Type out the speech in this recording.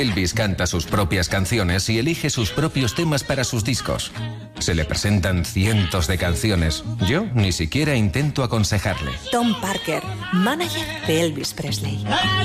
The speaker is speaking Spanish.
Elvis canta sus propias canciones y elige sus propios temas para sus discos. Se le presentan cientos de canciones. Yo ni siquiera intento aconsejarle. Tom Parker, manager de Elvis Presley.